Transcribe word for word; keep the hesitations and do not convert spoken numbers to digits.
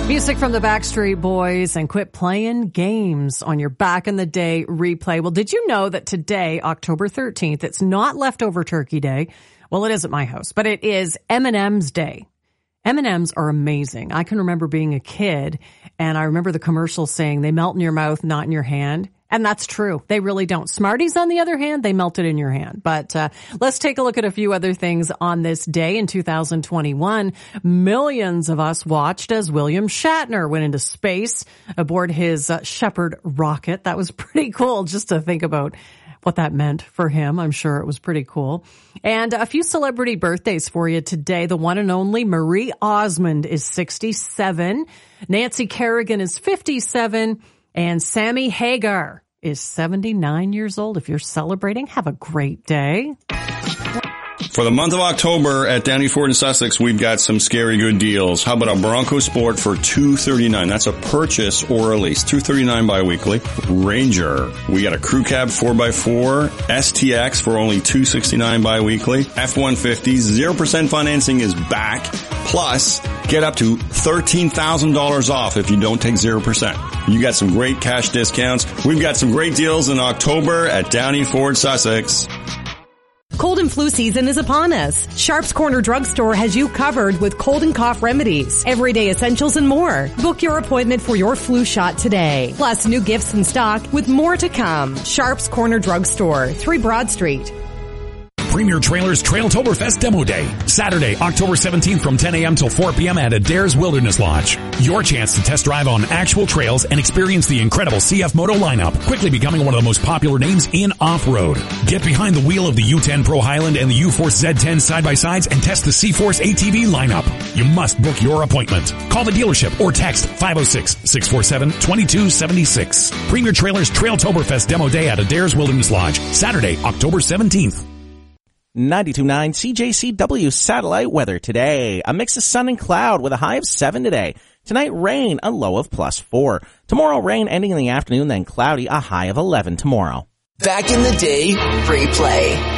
Music from the Backstreet Boys and Quit Playing Games on your Back in the Day replay. Well, did you know that today, October thirteenth, it's not Leftover Turkey Day? Well, it is at my house, but it is M and M's Day. M and M's are amazing. I can remember being a kid, and I remember the commercial saying they melt in your mouth, not in your hand. And that's true. They really don't. Smarties, on the other hand, they melt it in your hand. But uh, let's take a look at a few other things on this day in two thousand twenty-one. Millions of us watched as William Shatner went into space aboard his uh, Shepard rocket. That was pretty cool just to think about what that meant for him. I'm sure it was pretty cool. And a few celebrity birthdays for you today. The one and only Marie Osmond is sixty-seven. Nancy Kerrigan is fifty-seven. And Sammy Hagar is seventy-nine years old. If you're celebrating, have a great day. For the month of October at Downey Ford in Sussex, we've got some scary good deals. How about a Bronco Sport for two hundred thirty-nine dollars? That's a purchase or a lease. two hundred thirty-nine dollars bi-weekly. Ranger. We got a Crew Cab four by four S T X for only two hundred sixty-nine dollars bi-weekly. F one fifty. zero percent financing is back. Plus, get up to thirteen thousand dollars off if you don't take zero percent. You got some great cash discounts. We've got some great deals in October at Downey Ford Sussex. Cold and flu season is upon us. Sharps Corner Drugstore has you covered with cold and cough remedies, everyday essentials, and more. Book your appointment for your flu shot today. Plus, new gifts in stock with more to come. Sharps Corner Drugstore, three Broad Street. Premier Trailers Trailtoberfest Demo Day, Saturday, October seventeenth from ten a.m. till four p.m. at Adair's Wilderness Lodge. Your chance to test drive on actual trails and experience the incredible C F Moto lineup, quickly becoming one of the most popular names in off-road. Get behind the wheel of the U ten Pro Highland and the U-Force Z ten side-by-sides and test the C-Force A T V lineup. You must book your appointment. Call the dealership or text five oh six, six four seven, two two seven six. Premier Trailers Trailtoberfest Demo Day at Adair's Wilderness Lodge, Saturday, October seventeenth. ninety-two point nine C J C W satellite weather today. A mix of sun and cloud with a high of seven today. Tonight, rain, a low of plus four. Tomorrow, rain ending in the afternoon, then cloudy, a high of eleven tomorrow. Back in the Day replay.